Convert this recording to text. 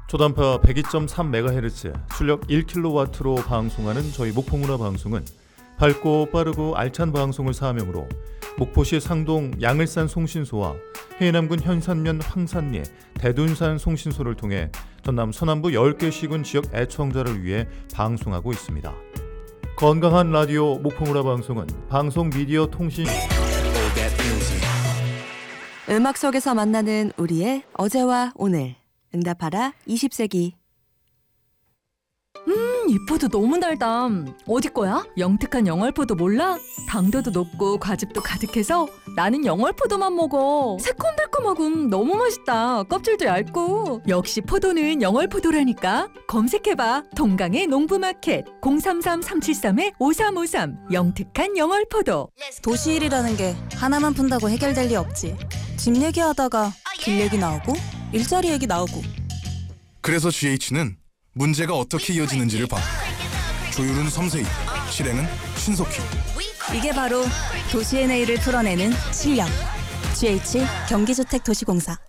초단파 102.3MHz, 출력 1kW로 방송하는 저희 목포문화방송은 밝고 빠르고 알찬 방송을 사명으로 목포시 상동 양을산 송신소와 해남군 현산면 황산리, 대둔산 송신소를 통해 전남 서남부 10개 시군 지역 애청자를 위해 방송하고 있습니다. 건강한 라디오 목포문화방송은 방송 미디어 통신 음악 속에서 만나는 우리의 어제와 오늘. 응답하라 20세기. 이 포도 너무 달다. 어디 거야? 영특한 영월포도 몰라? 당도도 높고 과즙도 가득해서 나는 영월포도만 먹어. 새콤달콤하고 너무 맛있다. 껍질도 얇고. 역시 포도는 영월포도라니까. 검색해봐. 동강의 농부마켓 033-373-5353 영특한 영월포도. 도시일이라는 게 하나만 푼다고 해결될 리 없지. 집 얘기하다가 길 얘기 나오고 일자리 얘기 나오고. 그래서 GH는 문제가 어떻게 이어지는지를 봐. 조율은 섬세히, 실행은 신속히. 이게 바로 도시의 내일을 풀어내는 실력. GH 경기주택도시공사.